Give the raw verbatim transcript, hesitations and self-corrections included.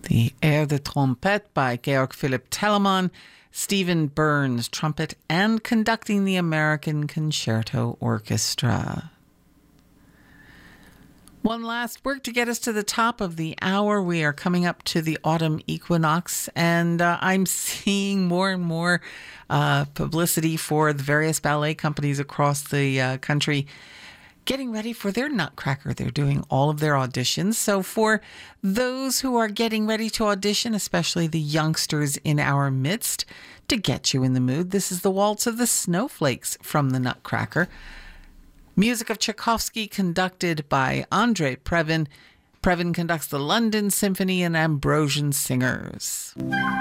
The Air de Trompette by Georg Philipp Telemann, Stephen Burns, trumpet and conducting the American Concerto Orchestra. One last work to get us to the top of the hour. We are coming up to the autumn equinox, and uh, I'm seeing more and more uh, publicity for the various ballet companies across the uh, country getting ready for their Nutcracker. They're doing all of their auditions. So for those who are getting ready to audition, especially the youngsters in our midst, to get you in the mood, this is the Waltz of the Snowflakes from the Nutcracker. Music of Tchaikovsky conducted by Andrei Previn. Previn conducts the London Symphony and Ambrosian Singers.